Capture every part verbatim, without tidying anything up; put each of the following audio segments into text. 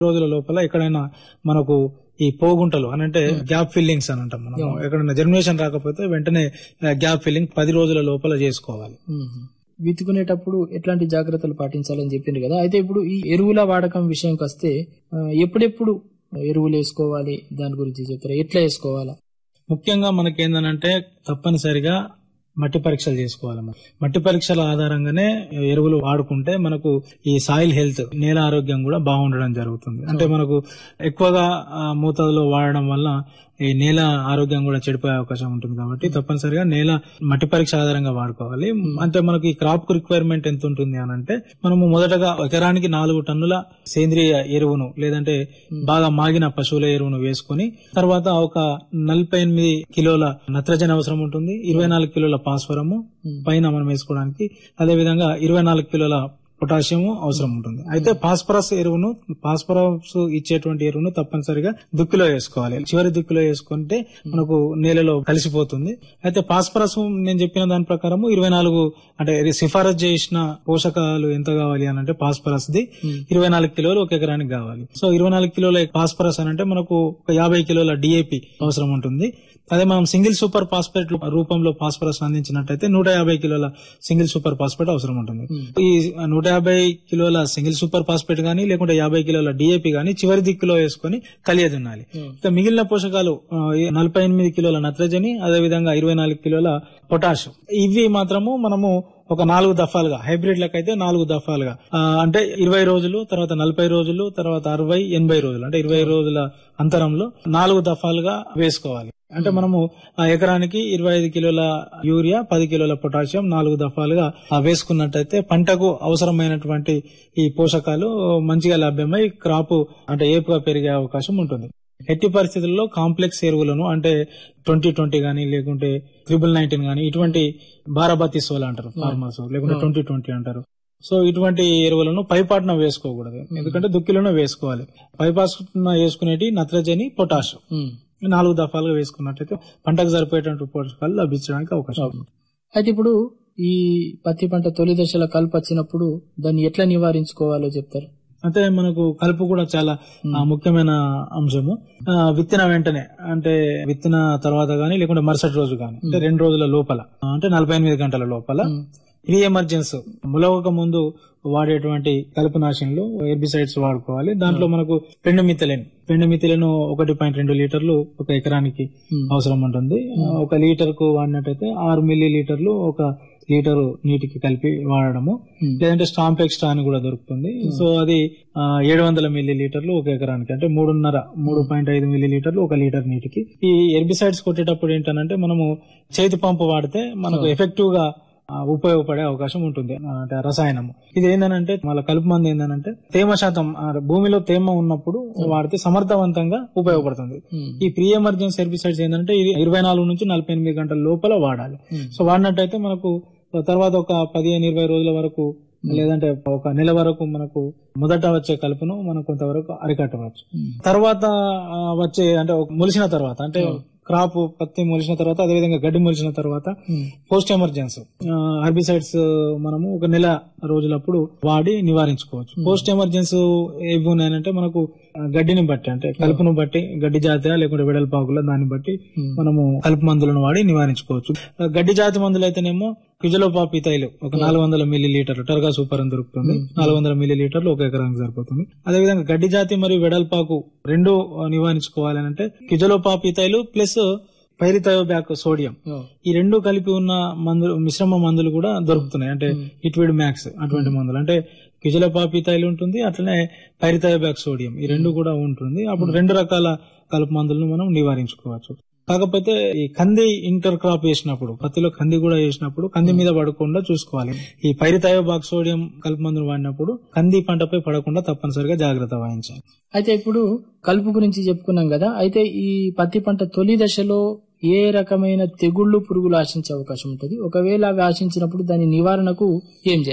రోజుల లోపల ఎక్కడైనా మనకు ఈ పోగుంటలు అని అంటే గ్యాప్ ఫిల్లింగ్స్ అని అంటాం మనం. ఎక్కడైనా జర్మినేషన్ రాకపోతే వెంటనే గ్యాప్ ఫిల్లింగ్ పది రోజుల లోపల చేసుకోవాలి. విత్తుకునేటప్పుడు ఎట్లాంటి జాగ్రత్తలు పాటించాలని చెప్పింది కదా. అయితే ఇప్పుడు ఈ ఎరువుల వాడకం విషయంకి వస్తే ఎప్పుడెప్పుడు ఎరువులు వేసుకోవాలి, దాని గురించి చెప్తారా? ఎట్లా వేసుకోవాలా? ముఖ్యంగా మనకేందనంటే తప్పనిసరిగా మట్టి పరీక్షలు చేసుకోవాలి. మట్టి పరీక్షల ఆధారంగానే ఎరువులు వాడుకుంటే మనకు ఈ సాయిల్ హెల్త్, నేల ఆరోగ్యం కూడా బాగుండడం జరుగుతుంది. అంటే మనకు ఎక్కువగా మోతాదులో వాడడం వల్ల ఈ నేల ఆరోగ్యం కూడా చెడిపోయే అవకాశం ఉంటుంది. కాబట్టి తప్పనిసరిగా నేల మట్టి పరీక్ష ఆధారంగా వాడుకోవాలి. అంటే మనకి క్రాప్ కు రిక్వైర్మెంట్ ఎంత ఉంటుంది అని అంటే మనము మొదటగా ఎకరానికి నాలుగు టన్నుల సేంద్రియ ఎరువును లేదంటే బాగా మాగిన పశువుల ఎరువును వేసుకుని తర్వాత ఒక నలభై ఎనిమిది కిలోల నత్రజని అవసరం ఉంటుంది, ఇరవై నాలుగు కిలోల భాస్వరము పైన మనం వేసుకోవడానికి, అదే విధంగా ఇరవై నాలుగు కిలోల పొటాషియం అవసరం ఉంటుంది. అయితే ఫాస్ఫరస్ ఎరువును ఫాస్ఫరస్ ఇచ్చేటువంటి ఎరువును తప్పనిసరిగా దుక్కిలో వేసుకోవాలి. చివరి దుక్కిలో వేసుకుంటే మనకు నేలలో కలిసిపోతుంది. అయితే ఫాస్ఫరస్ నేను చెప్పిన దాని ప్రకారం ఇరవై నాలుగు అంటే సిఫారసు చేసిన పోషకాలు ఎంత కావాలి అని అంటే ఫాస్ఫరస్ ది ఇరవై నాలుగు కిలోలు ఒక ఎకరానికి కావాలి. సో ఇరవై నాలుగు కిలోల ఫాస్ఫరస్ అని అంటే మనకు ఒక యాభై కిలోల డిఏపి అవసరం ఉంటుంది. అదే మనం సింగిల్ సూపర్ ఫాస్ఫేట్ రూపంలో ఫాస్ఫరస్ అందించినట్టయితే నూట యాభై కిలోల సింగిల్ సూపర్ ఫాస్ఫేట్ అవసరం ఉంటుంది. ఈ నూట యాభై కిలోల సింగిల్ సూపర్ ఫాస్ఫేట్ గానీ లేకుంటే యాభై కిలోల డిఏపి గానీ చివరి దిక్కులో వేసుకుని కలియదున్నాలి. ఇక మిగిలిన పోషకాలు నలభై ఎనిమిది కిలోల నత్రజని, అదేవిధంగా ఇరవై నాలుగు కిలోల పొటాషియం, ఇవి మాత్రము మనము ఒక నాలుగు దఫాలుగా హైబ్రిడ్లకైతే నాలుగు దఫాలుగా అంటే ఇరవై రోజులు, తర్వాత నలభై రోజులు, తర్వాత అరవై ఎనభై రోజులు అంటే ఇరవై రోజుల అంతరంలో నాలుగు దఫాలుగా వేసుకోవాలి. అంటే మనము ఆ ఎకరానికి ఇరవై ఐదు కిలోల యూరియా, పది కిలోల పొటాషియం నాలుగు దఫాలుగా వేసుకున్నట్టయితే పంటకు అవసరమైనటువంటి ఈ పోషకాలు మంచిగా లభ్యమై క్రాప్ అంటే ఏపుగా పెరిగే అవకాశం ఉంటుంది. ఎట్టి పరిస్థితుల్లో కాంప్లెక్స్ ఎరువులను అంటే ట్వంటీ ట్వంటీ గానీ లేకుంటే త్రిబుల్ నైన్టీన్ గానీ ఇటువంటి బారాబతి సోల్ అంటారు ఫార్మర్స్, లేకుంటే ట్వంటీ ట్వంటీ అంటారు. సో ఇటువంటి ఎరువులను పైపాటున వేసుకోకూడదు, ఎందుకంటే దుక్కిలోనే వేసుకోవాలి. పైపాటున వేసుకునేటి నత్రజని, పొటాషియం నాలుగు దఫాలుగా వేసుకున్నట్లయితే పంటకు సరిపోయేటువంటి పోషకాలు లభించడానికి అవకాశం ఉంది. అయితే ఇప్పుడు ఈ పత్తి పంట తొలి దశల కలుపు వచ్చినప్పుడు దాన్ని ఎట్లా నివారించుకోవాలో చెప్తారు? అంటే మనకు కలుపు కూడా చాలా ముఖ్యమైన అంశము. విత్తిన వెంటనే అంటే విత్తిన తర్వాత గానీ లేకుంటే మరుసటి రోజు గానీ అంటే రెండు రోజుల లోపల అంటే నలభై ఎనిమిది గంటల లోపల ప్రీ ఎమర్జెన్సీ ములవక ముందు వాడేటువంటి కలుపు నాశనలు హెర్బిసైడ్స్ వాడుకోవాలి. దాంట్లో మనకు పెండుమిథిలిన్ పెండుమిథిలిన్ ఒకటి పాయింట్ రెండు లీటర్లు ఒక ఎకరానికి అవసరం ఉంటుంది. ఒక లీటర్ కు వాడినట్టయితే ఆరు మిల్లీ లీటర్లు ఒక లీటరు నీటికి కలిపి వాడడము, లేదంటే స్టాంప్ ఎక్స్ట్రా అని కూడా దొరుకుతుంది. సో అది ఏడు వందల మిల్లీ లీటర్లు ఒక ఎకరానికి అంటే మూడున్నర మూడు పాయింట్ ఐదు మిల్లీ లీటర్లు ఒక లీటర్ నీటికి. ఈ హెర్బిసైడ్స్ కొట్టేటప్పుడు ఏంటంటే మనము చేతి పంపు వాడితే మనకు ఎఫెక్టివ్ గా ఉపయోగపడే అవకాశం ఉంటుంది. అంటే రసాయనము ఇది ఏంటంటే మళ్ళీ కలుపు మంది ఏంటంటే తేమ శాతం భూమిలో తేమ ఉన్నప్పుడు వాడితే సమర్థవంతంగా ఉపయోగపడుతుంది. ఈ ప్రీ ఎమర్జెన్సీ హెర్బిసైడ్స్ ఏంటంటే ఇది ఇరవై నాలుగు నుంచి నలభై ఎనిమిది గంటల లోపల వాడాలి. సో వాడినట్టయితే మనకు తర్వాత ఒక పదిహేను ఇరవై రోజుల వరకు లేదంటే ఒక నెల వరకు మనకు మొదట వచ్చే కలుపును మనం కొంతవరకు అరికట్టవచ్చు. తర్వాత వచ్చే అంటే మొలిసిన తర్వాత అంటే క్రాప్ పత్తి మొలిచిన తర్వాత అదేవిధంగా గడ్డి మొలిచిన తర్వాత పోస్ట్ ఎమర్జెన్సీ హెర్బిసైడ్స్ మనము ఒక నెల రోజులప్పుడు వాడి నివారించుకోవచ్చు. పోస్ట్ ఎమర్జెన్సీ ఏవి ఉన్నాయంటే మనకు గడ్డిని బట్టి అంటే కలుపును బట్టి గడ్డి జాతి లేకుంటే వెడల్పాకుల దాన్ని బట్టి మనము కలుపు మందులను వాడి నివారించుకోవచ్చు. గడ్డి జాతి మందులు అయితేనేమో క్విజలోపాపిథైల్ ఒక నాలుగు వందల మిల్లీ లీటర్లు టర్గా సూపర్ అని దొరుకుతుంది. నాలుగు వందల మిల్లీ లీటర్లు ఒక ఎకరానికి సరిపోతుంది. అదేవిధంగా గడ్డి జాతి మరియు వెడల్పాకు రెండు నివారించుకోవాలని అంటే క్విజలోపాపిథైల్ ప్లస్ పైరిథయోబ్యాక్ సోడియం ఈ రెండు కలిపి ఉన్న మందులు మిశ్రమ మందులు కూడా దొరుకుతున్నాయి. అంటే ఇట్విడ్ మ్యాక్స్ అటువంటి మందులు అంటే క్విజలోపాపిథైల్ ఉంటుంది, అట్లనే పైరిథయోబ్యాక్ సోడియం ఈ రెండు కూడా ఉంటుంది. అప్పుడు రెండు రకాల కలుపు మందులను మనం నివారించుకోవచ్చు. కాకపోతే ఈ కంది ఇంటర్ క్రాప్ వేసినప్పుడు పత్తిలో కంది కూడా వేసినప్పుడు కంది మీద పడకుండా చూసుకోవాలి. ఈ పైరిథయోబ్యాక్ సోడియం కలుపు మందులు వాడినప్పుడు కంది పంటపై పడకుండా తప్పనిసరిగా జాగ్రత్త వహించాలి. అయితే ఇప్పుడు కలుపు గురించి చెప్పుకున్నాం కదా, అయితే ఈ పత్తి పంట తొలి దశలో ఏ రకమైన తెగుళ్లు పురుగులు ఆశించే అవకాశం ఉంటుంది? ఒకవేళ అవి ఆశించినప్పుడు దాని నివారణకు ఏం చేయాలి?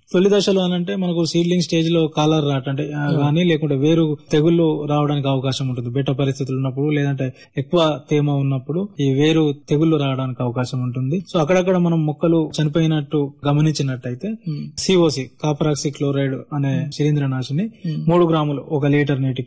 తొలి దశలో అనంటే మనకు సీడ్లింగ్ స్టేజ్ లో కాలర్ రాట్ అంటే ఆ, గానీ లేకుంటే వేరు తెగుళ్లు రావడానికి అవకాశం ఉంటుంది. బెట్ట పరిస్థితులు ఉన్నప్పుడు లేదంటే ఎక్కువ తేమ ఉన్నప్పుడు ఈ వేరు తెగుళ్లు రావడానికి అవకాశం ఉంటుంది. సో అక్కడక్కడ మనం మొక్కలు చనిపోయినట్టు గమనించినట్టయితే సిఓసి కాపరాక్సి క్లోరైడ్ అనే శిలీంద్రనాశిని మూడు గ్రాములు ఒక లీటర్ నీటికి